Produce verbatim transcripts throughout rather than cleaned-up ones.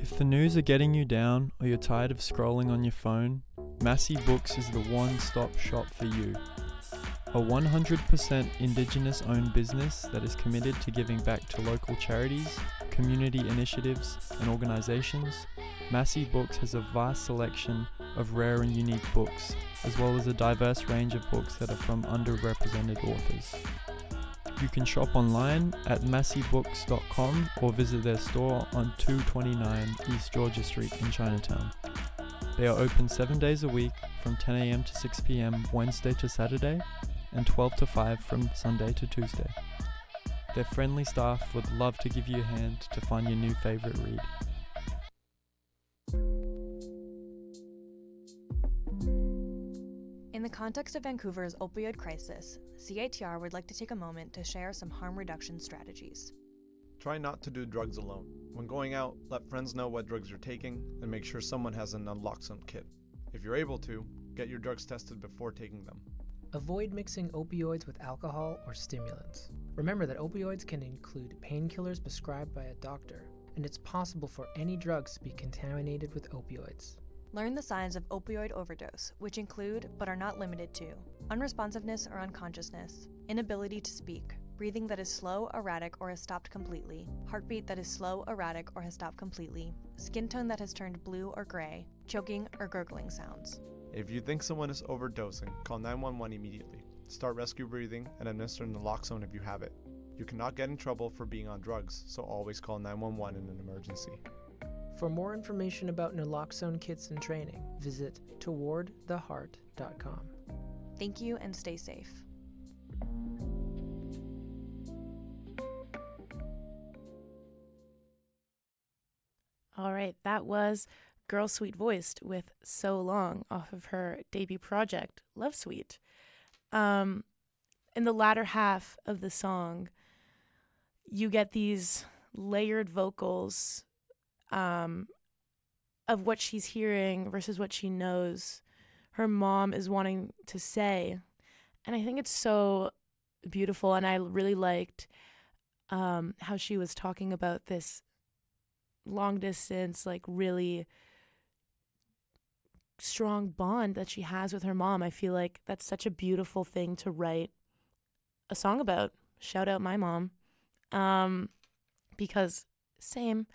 If the news are getting you down or you're tired of scrolling on your phone, Massey Books is the one-stop shop for you. A one hundred percent Indigenous-owned business that is committed to giving back to local charities, community initiatives, and organizations, Massey Books has a vast selection of rare and unique books, as well as a diverse range of books that are from underrepresented authors. You can shop online at massey books dot com or visit their store on two twenty-nine East Georgia Street in Chinatown. They are open seven days a week from ten a.m. to six p.m. Wednesday to Saturday and twelve to five from Sunday to Tuesday. Their friendly staff would love to give you a hand to find your new favorite read. In the context of Vancouver's opioid crisis, C I T R would like to take a moment to share some harm reduction strategies. Try not to do drugs alone. When going out, let friends know what drugs you're taking and make sure someone has an naloxone kit. If you're able to, get your drugs tested before taking them. Avoid mixing opioids with alcohol or stimulants. Remember that opioids can include painkillers prescribed by a doctor, and it's possible for any drugs to be contaminated with opioids. Learn the signs of opioid overdose, which include, but are not limited to, unresponsiveness or unconsciousness, inability to speak, breathing that is slow, erratic, or has stopped completely, heartbeat that is slow, erratic, or has stopped completely, skin tone that has turned blue or gray, choking or gurgling sounds. If you think someone is overdosing, call nine one one immediately. Start rescue breathing and administer naloxone if you have it. You cannot get in trouble for being on drugs, so always call nine one one in an emergency. For more information about naloxone kits and training, visit toward the heart dot com. Thank you and stay safe. All right, that was Girl Sweet Voiced with So Long off of her debut project, Love Sweet. Um, in the latter half of the song, you get these layered vocals um, of what she's hearing versus what she knows her mom is wanting to say. And I think it's so beautiful, and I really liked um, how she was talking about this long distance, like really strong bond that she has with her mom. I feel like that's such a beautiful thing to write a song about. Shout out my mom. Um, because same.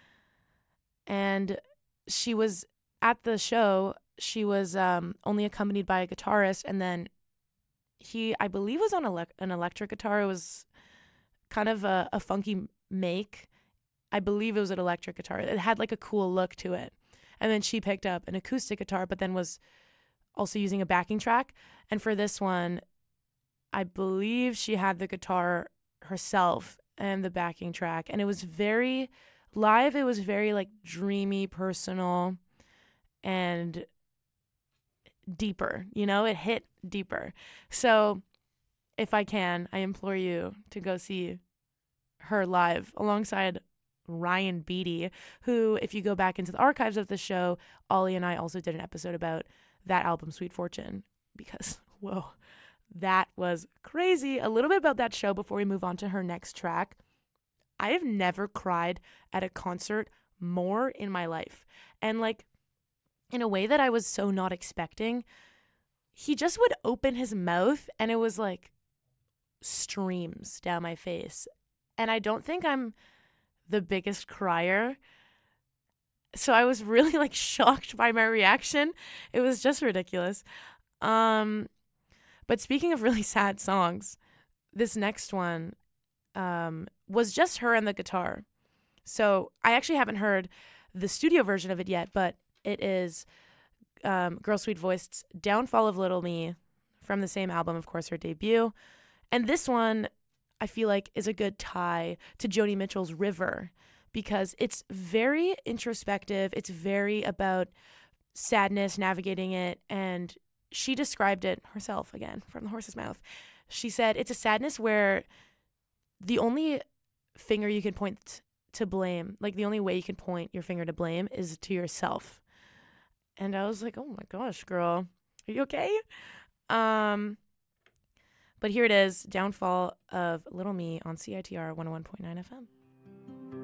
And she was at the show, she was um, only accompanied by a guitarist, and then he, I believe, was on ele- an electric guitar. It was kind of a, a funky make. I believe it was an electric guitar. It had like a cool look to it. And then she picked up an acoustic guitar, but then was also using a backing track. And for this one, I believe she had the guitar herself and the backing track. And it was very live. It was very like dreamy, personal, and deeper, you know, it hit deeper. So if I can, I implore you to go see her live alongside Ryan Beatty, who, if you go back into the archives of the show, Ollie and I also did an episode about that album, Sweet Fortune, because, whoa, that was crazy. A little bit about that show before we move on to her next track. I have never cried at a concert more in my life. And like, in a way that I was so not expecting, he just would open his mouth and it was like streams down my face. And I don't think I'm the biggest crier. So I was really like shocked by my reaction. It was just ridiculous. Um, but speaking of really sad songs, this next one um, was just her and the guitar. So I actually haven't heard the studio version of it yet, but it is um, Girl Sweet Voiced's Downfall of Little Me from the same album, of course, her debut. And this one, I feel like, is a good tie to Joni Mitchell's River because it's very introspective. It's very about sadness, navigating it. And she described it herself, again, from the horse's mouth. She said, it's a sadness where the only finger you can point to blame, like the only way you can point your finger to blame is to yourself. And I was like, oh my gosh, girl, are you okay? Um, but here it is, Downfall of Little Me on C I T R one oh one point nine F M.